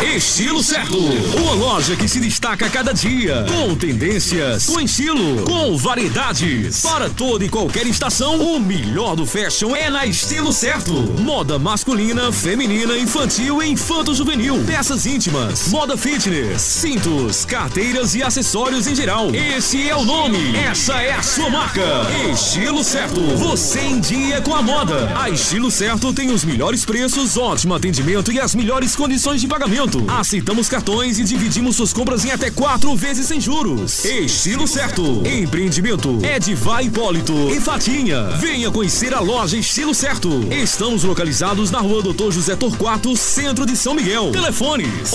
Estilo Certo, uma loja que se destaca a cada dia, com tendências, com estilo, com variedades. Para toda e qualquer estação, o melhor do fashion é na Estilo Certo. Moda masculina, feminina, infantil e infanto-juvenil. Peças íntimas, moda fitness, cintos, carteiras e acessórios em geral. Esse é o nome, essa é a sua marca. Estilo Certo, você em dia com a moda. A Estilo Certo tem os melhores preços, ótimo atendimento e as melhores condições de pagamento. Aceitamos cartões e dividimos suas compras em até 4 vezes sem juros. Estilo Certo, empreendimento Edivai Hipólito e Fatinha. Venha conhecer a loja Estilo Certo. Estamos localizados na rua Doutor José Torquato, centro de São Miguel. Telefones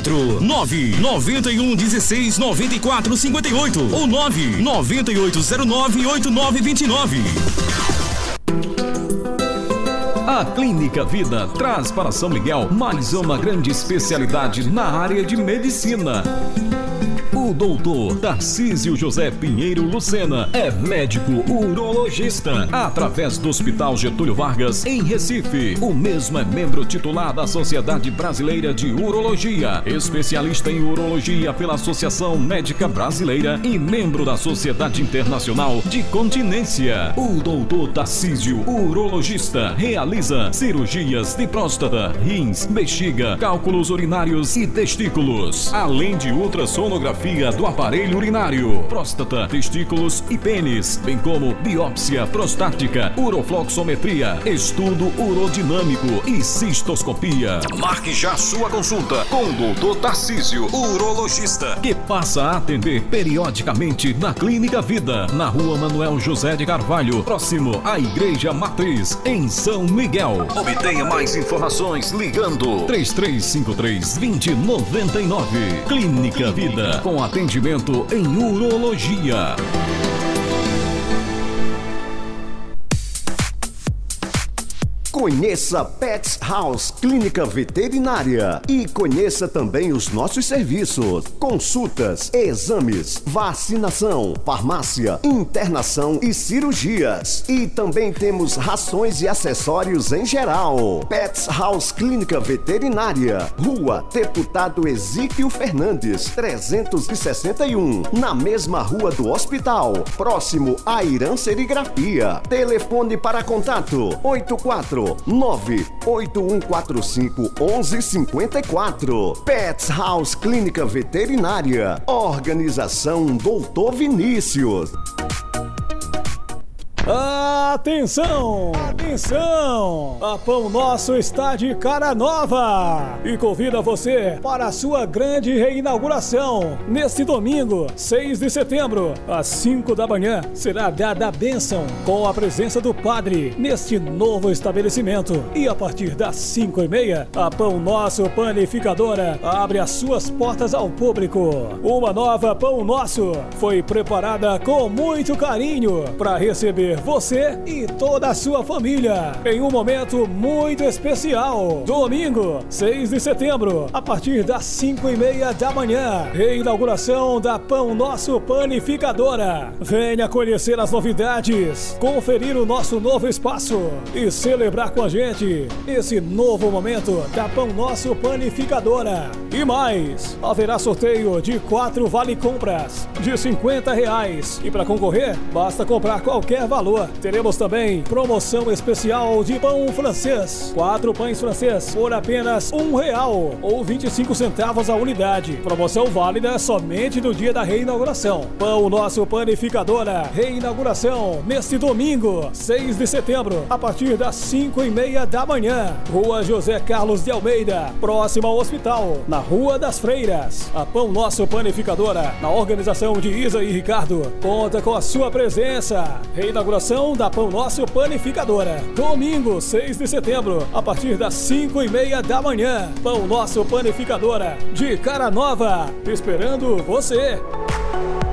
849-9116-9458 ou 99809-8929. A Clínica Vida traz para São Miguel mais uma grande especialidade na área de medicina. O doutor Tarcísio José Pinheiro Lucena é médico urologista através do Hospital Getúlio Vargas, em Recife. O mesmo é membro titular da Sociedade Brasileira de Urologia, especialista em urologia pela Associação Médica Brasileira e membro da Sociedade Internacional de Continência. O doutor Tarcísio, urologista, realiza cirurgias de próstata, rins, bexiga, cálculos urinários e testículos, além de ultrassonografia do aparelho urinário, próstata, testículos e pênis, bem como biópsia prostática, urofloxometria, estudo urodinâmico e cistoscopia. Marque já sua consulta com o doutor Tarcísio, urologista, que passa a atender periodicamente na Clínica Vida, na rua Manuel José de Carvalho, próximo à Igreja Matriz, em São Miguel. Obtenha mais informações ligando 3353-2099. Clínica Vida, com atendimento em urologia. Conheça Pets House Clínica Veterinária e conheça também os nossos serviços: consultas, exames, vacinação, farmácia, internação e cirurgias. E também temos rações e acessórios em geral. Pets House Clínica Veterinária, Rua Deputado Exíquio Fernandes, 361, na mesma rua do hospital, próximo à Irã Serigrafia. Telefone para contato 849-8145-1154. Pets House Clínica Veterinária. Organização Doutor Vinícius. Atenção! Atenção! A Pão Nosso está de cara nova e convida você para a sua grande reinauguração. Neste domingo, 6 de setembro, às 5 da manhã, será dada a bênção com a presença do padre neste novo estabelecimento. E a partir das 5h30, a Pão Nosso Panificadora abre as suas portas ao público. Uma nova Pão Nosso foi preparada com muito carinho para receber você e toda a sua família em um momento muito especial. Domingo, 6 de setembro, a partir das 5h30 da manhã, reinauguração da Pão Nosso Panificadora. Venha conhecer as novidades, conferir o nosso novo espaço e celebrar com a gente esse novo momento da Pão Nosso Panificadora. E mais, haverá sorteio de 4 vale-compras de R$50 e para concorrer, basta comprar qualquer valor. Teremos também promoção especial de pão francês. 4 pães francês por apenas R$1 ou 25 centavos a unidade. Promoção válida somente no dia da reinauguração. Pão Nosso Panificadora, reinauguração neste domingo, 6 de setembro, a partir das 5h30 da manhã. Rua José Carlos de Almeida, próximo ao hospital, na Rua das Freiras. A Pão Nosso Panificadora, na organização de Isa e Ricardo, conta com a sua presença. Reinauguração da Pão Nosso Panificadora. Domingo, 6 de setembro, a partir das 5h30 da manhã. Pão Nosso Panificadora, de cara nova, esperando você.